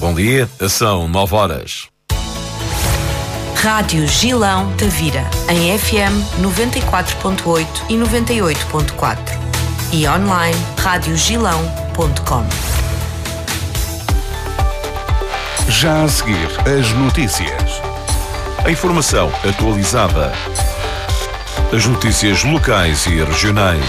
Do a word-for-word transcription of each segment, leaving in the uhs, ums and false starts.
Bom dia, são nove horas. Rádio Gilão Tavira, em F M noventa e quatro ponto oito e noventa e oito ponto quatro e online rádio gilão ponto com. Já a seguir, as notícias. A informação atualizada. As notícias locais e regionais.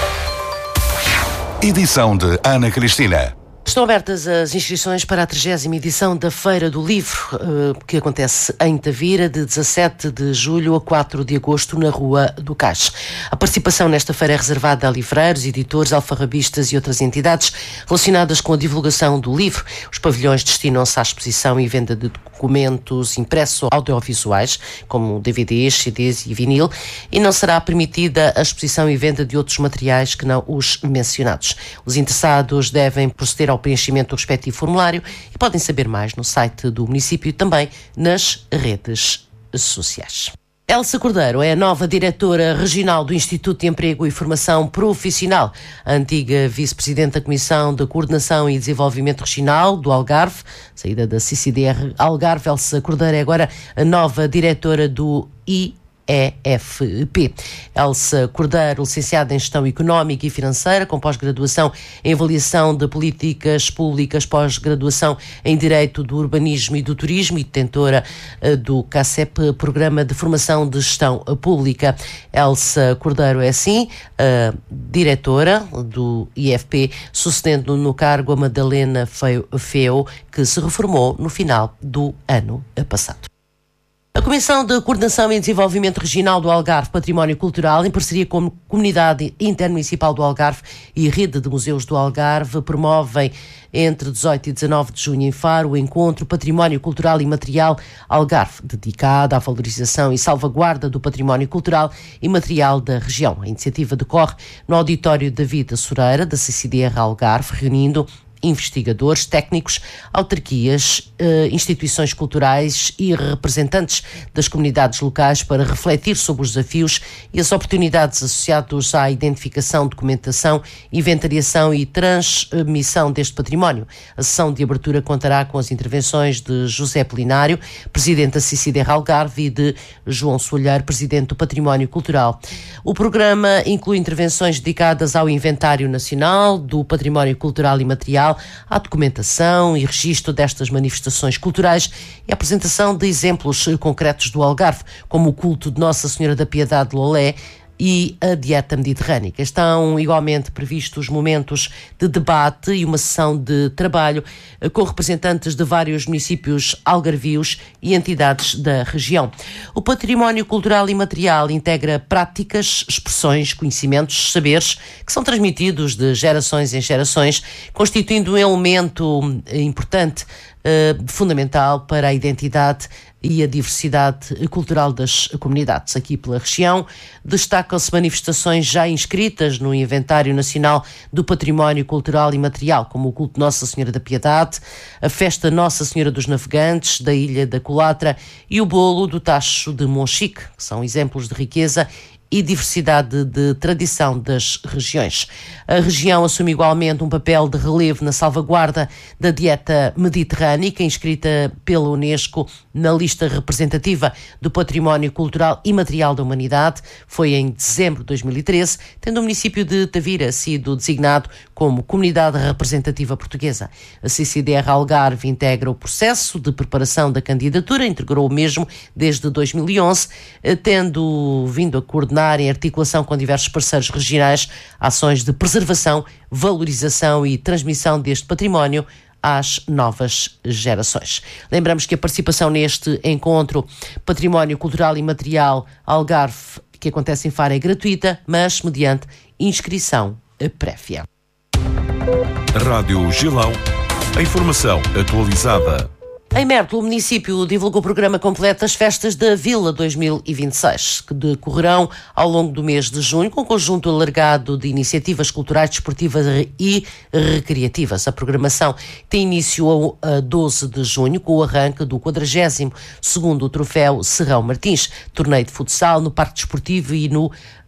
Edição de Ana Cristina. Estão abertas as inscrições para a trigésima edição da Feira do Livro, que acontece em Tavira, de dezassete de julho a quatro de agosto, na Rua do Cais. A participação nesta feira é reservada a livreiros, editores, alfarrabistas e outras entidades relacionadas com a divulgação do livro. Os pavilhões destinam-se à exposição e venda de documentos impressos ou audiovisuais, como D V Ds, C Ds e vinil, e não será permitida a exposição e venda de outros materiais que não os mencionados. Os interessados devem proceder ao preenchimento do respectivo formulário e podem saber mais no site do município e também nas redes sociais. Elsa Cordeiro é a nova diretora regional do Instituto de Emprego e Formação Profissional. A antiga vice-presidente da Comissão de Coordenação e Desenvolvimento Regional do Algarve, saída da C C D R Algarve, Elsa Cordeiro é agora a nova diretora do I E F P. Elsa Cordeiro, licenciada em Gestão Económica e Financeira, com pós-graduação em Avaliação de Políticas Públicas, pós-graduação em Direito do Urbanismo e do Turismo e detentora do CACEP, Programa de Formação de Gestão Pública. Elsa Cordeiro é, assim, a diretora do I E F P, sucedendo no cargo a Madalena Feo, que se reformou no final do ano passado. A Comissão de Coordenação e Desenvolvimento Regional do Algarve Património Cultural, em parceria com a Comunidade Intermunicipal do Algarve e Rede de Museus do Algarve, promovem entre dezoito e dezanove de junho em Faro o encontro Património Cultural e Material Algarve, dedicado à valorização e salvaguarda do património cultural e material da região. A iniciativa decorre no auditório David Soreira, da C C D R Algarve, reunindo investigadores, técnicos, autarquias, eh, instituições culturais e representantes das comunidades locais para refletir sobre os desafios e as oportunidades associados à identificação, documentação, inventariação e transmissão deste património. A sessão de abertura contará com as intervenções de José Polinário, presidente da C C D R Algarve, e de João Soalheiro, presidente do Património Cultural. O programa inclui intervenções dedicadas ao Inventário Nacional do Património Cultural e Material, à documentação e registro destas manifestações culturais e a apresentação de exemplos concretos do Algarve, como o culto de Nossa Senhora da Piedade de Lolé e a dieta mediterrânica. Estão igualmente previstos momentos de debate e uma sessão de trabalho com representantes de vários municípios algarvios e entidades da região. O património cultural e material integra práticas, expressões, conhecimentos, saberes que são transmitidos de gerações em gerações, constituindo um elemento importante, Uh, fundamental para a identidade e a diversidade cultural das comunidades. Aqui pela região destacam-se manifestações já inscritas no Inventário Nacional do Património Cultural e Material, como o culto Nossa Senhora da Piedade, a festa Nossa Senhora dos Navegantes da Ilha da Colatra e o bolo do Tacho de Monchique, que são exemplos de riqueza e diversidade de tradição das regiões. A região assume igualmente um papel de relevo na salvaguarda da dieta mediterrânica, inscrita pela Unesco na lista representativa do Património Cultural e Material da Humanidade. Foi em dezembro de dois mil e treze, tendo o município de Tavira sido designado como Comunidade Representativa Portuguesa. A C C D R Algarve integra o processo de preparação da candidatura, integrou o mesmo desde dois mil e onze, tendo vindo a coordenar em articulação com diversos parceiros regionais ações de preservação, valorização e transmissão deste património às novas gerações. Lembramos que a participação neste encontro Património Cultural e Material Algarve, que acontece em Faro, é gratuita, mas mediante inscrição prévia. Rádio Gilão, a informação atualizada. Em Mértola, o município divulgou o programa completo das Festas da Vila dois mil e vinte e seis, que decorrerão ao longo do mês de junho, com um conjunto alargado de iniciativas culturais, desportivas e recreativas. A programação tem início a doze de junho, com o arranque do quadragésimo segundo Troféu Serrão Martins, torneio de futsal no Parque Desportivo e no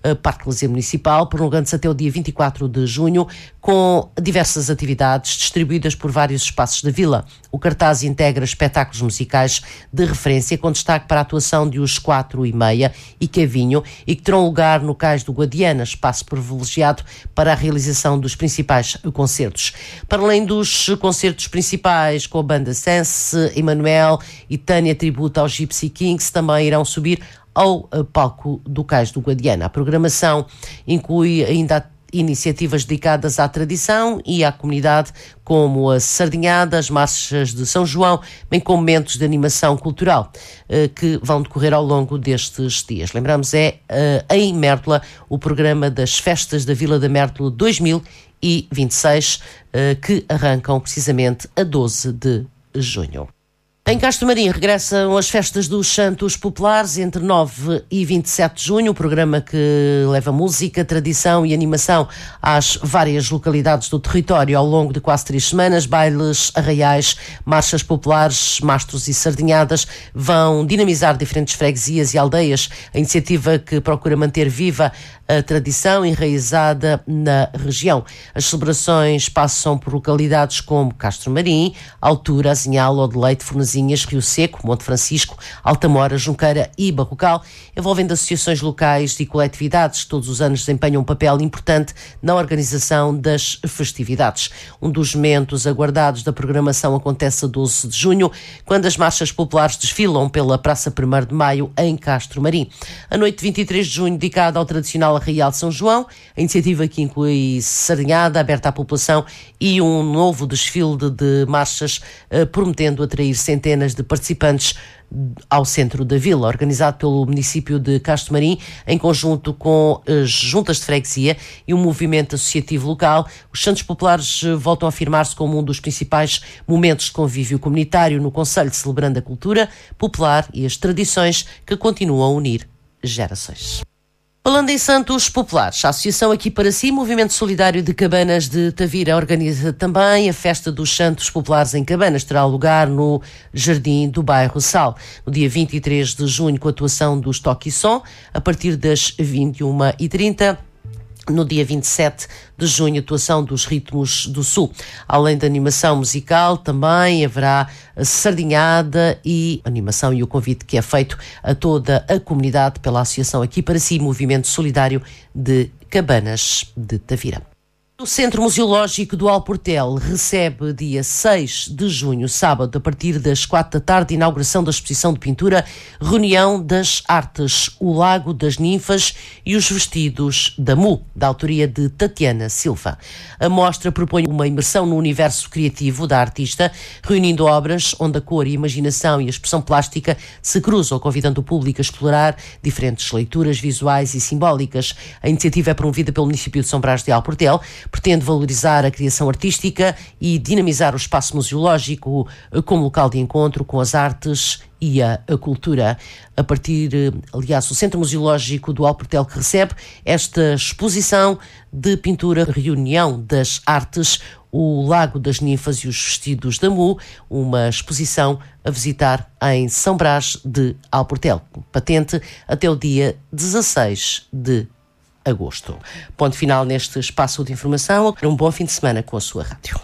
Parque Lazer Municipal, prolongando-se até o dia vinte e quatro de junho, com diversas atividades distribuídas por vários espaços da vila. O cartaz integra espetáculos musicais de referência, com destaque para a atuação de Os Quatro e Meia e Cavinho, e que terão lugar no Cais do Guadiana, espaço privilegiado para a realização dos principais concertos. Para além dos concertos principais com a banda Sense, Emanuel e Tânia tributo aos Gypsy Kings, também irão subir ao palco do Cais do Guadiana. A programação inclui ainda iniciativas dedicadas à tradição e à comunidade, como a sardinhada, as marchas de São João, bem como momentos de animação cultural que vão decorrer ao longo destes dias. Lembramos, é em Mértola o programa das Festas da Vila da Mértola dois mil e vinte e seis, que arrancam precisamente a doze de junho. Em Castro Marim regressam as festas dos Santos Populares entre nove e vinte e sete de junho, o programa que leva música, tradição e animação às várias localidades do território ao longo de quase três semanas. Bailes, arraiais, marchas populares, mastros e sardinhadas vão dinamizar diferentes freguesias e aldeias. A iniciativa que procura manter viva a tradição enraizada na região. As celebrações passam por localidades como Castro Marim, Altura, Azinhal, Odeleite, Fornezinhas, Rio Seco, Monte Francisco, Altamora, Junqueira e Barrocal, envolvendo associações locais e coletividades que todos os anos desempenham um papel importante na organização das festividades. Um dos momentos aguardados da programação acontece a doze de junho, quando as marchas populares desfilam pela Praça primeiro de Maio, em Castro Marim. A noite de vinte e três de junho, dedicada ao tradicional Arraial de São João, a iniciativa que inclui sardinhada aberta à população e um novo desfile de, de marchas, eh, prometendo atrair centenas de participantes ao centro da vila, organizado pelo município de Castro Marim, em conjunto com as juntas de freguesia e um movimento associativo local. Os Santos Populares voltam a afirmar-se como um dos principais momentos de convívio comunitário no concelho, celebrando a cultura popular e as tradições que continuam a unir gerações. Falando em Santos Populares, a Associação Aqui para Si, Movimento Solidário de Cabanas de Tavira, organiza também a Festa dos Santos Populares em Cabanas. Terá lugar no Jardim do Bairro Sal, no dia vinte e três de junho, com a atuação dos Toque e Som, a partir das vinte e uma e trinta. No dia vinte e sete de junho, atuação dos Ritmos do Sul. Além da animação musical, também haverá sardinhada e animação, e o convite que é feito a toda a comunidade pela Associação Aqui para Si, Movimento Solidário de Cabanas de Tavira. O Centro Museológico do Alportel recebe dia seis de junho, sábado, a partir das quatro da tarde, inauguração da exposição de pintura Reunião das Artes, o Lago das Ninfas e os Vestidos da Mu, da autoria de Tatiana Silva. A mostra propõe uma imersão no universo criativo da artista, reunindo obras onde a cor, a imaginação e a expressão plástica se cruzam, convidando o público a explorar diferentes leituras visuais e simbólicas. A iniciativa é promovida pelo município de São Brás de Alportel, pretende valorizar a criação artística e dinamizar o espaço museológico como local de encontro com as artes e a, a cultura. A partir, aliás, o Centro Museológico do Alportel que recebe esta exposição de pintura Reunião das Artes, o Lago das Ninfas e os Vestidos da Mu, uma exposição a visitar em São Brás de Alportel, patente até o dia dezasseis de agosto. Ponto final neste espaço de informação. Um bom fim de semana com a sua rádio.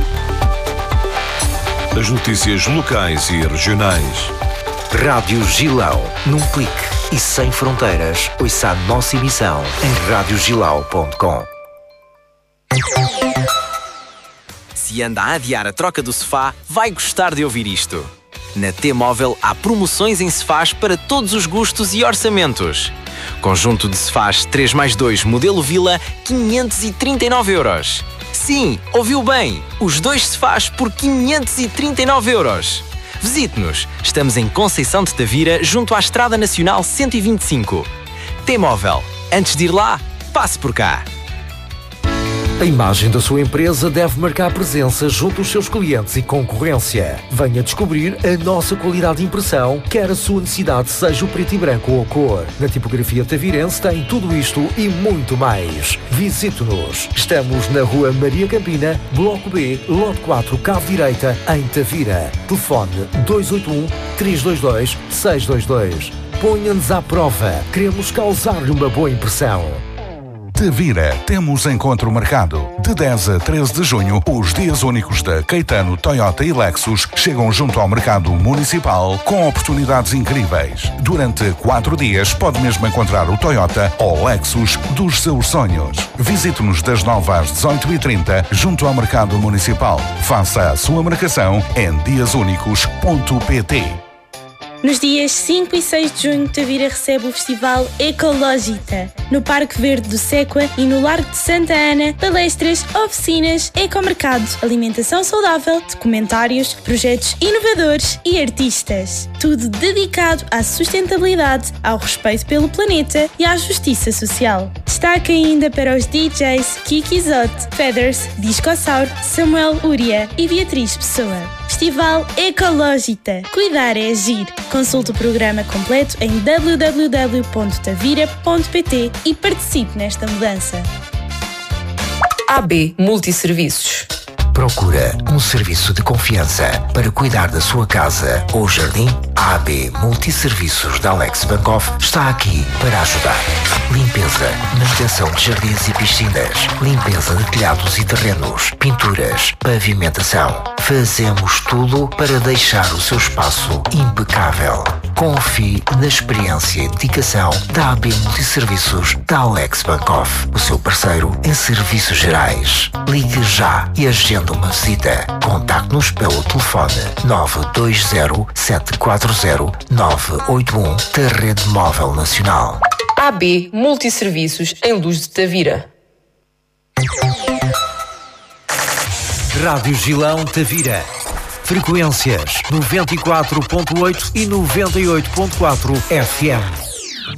As notícias locais e regionais. Rádio Gilão. Num clique e sem fronteiras, ouça a nossa emissão em rádio gilau ponto com. Se anda a adiar a troca do sofá, vai gostar de ouvir isto. Na T-Móvel há promoções em sofás para todos os gostos e orçamentos. Conjunto de sofás três mais dois modelo Vila, quinhentos e trinta e nove euros. Sim, ouviu bem! Os dois sofás por quinhentos e trinta e nove euros. Visite-nos. Estamos em Conceição de Tavira, junto à Estrada Nacional cento e vinte e cinco. T-Móvel. Antes de ir lá, passe por cá. A imagem da sua empresa deve marcar presença junto aos seus clientes e concorrência. Venha descobrir a nossa qualidade de impressão, quer a sua necessidade seja o preto e branco ou a cor. Na tipografia tavirense tem tudo isto e muito mais. Visite-nos. Estamos na Rua Maria Campina, Bloco B, Lote quatro, Cave Direita, em Tavira. Telefone dois oito um, três dois dois, seis dois dois. Ponha-nos à prova. Queremos causar-lhe uma boa impressão. Tavira, temos encontro marcado. De dez a treze de junho, os dias únicos da Caetano, Toyota e Lexus chegam junto ao mercado municipal com oportunidades incríveis. Durante quatro dias pode mesmo encontrar o Toyota ou Lexus dos seus sonhos. Visite-nos das nove às dezoito e trinta junto ao mercado municipal. Faça a sua marcação em dias únicos ponto pt. Nos dias cinco e seis de junho, Tavira recebe o Festival Ecológita. No Parque Verde do Séqua e no Largo de Santa Ana, palestras, oficinas, ecomercado, alimentação saudável, documentários, projetos inovadores e artistas. Tudo dedicado à sustentabilidade, ao respeito pelo planeta e à justiça social. Destaque ainda para os D Js Kiki Zott, Feathers, Discossauro, Samuel Uria e Beatriz Pessoa. Festival Ecológita. Cuidar é agir. Consulte o programa completo em w w w ponto tavira ponto pt e participe nesta mudança. A B Multisserviços. Procura um serviço de confiança para cuidar da sua casa ou jardim? A AB Multisserviços da Alex Bankoff está aqui para ajudar. Limpeza, manutenção de jardins e piscinas, limpeza de telhados e terrenos, pinturas, pavimentação. Fazemos tudo para deixar o seu espaço impecável. Confie na experiência e dedicação da A B Multisserviços da Alex Bankoff, o seu parceiro em serviços gerais. Ligue já e agende uma visita. Contacte-nos pelo telefone nove dois zero sete quatro zero nove oito um da Rede Móvel Nacional. A B Multisserviços em Luz de Tavira. Rádio Gilão Tavira. Frequências noventa e quatro ponto oito e noventa e oito ponto quatro F M.